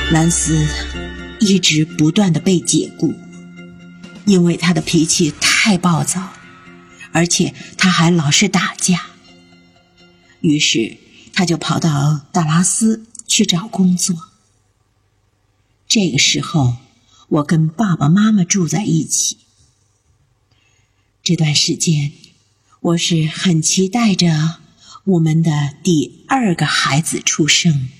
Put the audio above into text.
兰斯一直不断地被解雇，因为他的脾气太暴躁，而且他还老是打架。于是他就跑到达拉斯去找工作。这个时候我跟爸爸妈妈住在一起。这段时间我是很期待着我们的第2个孩子出生。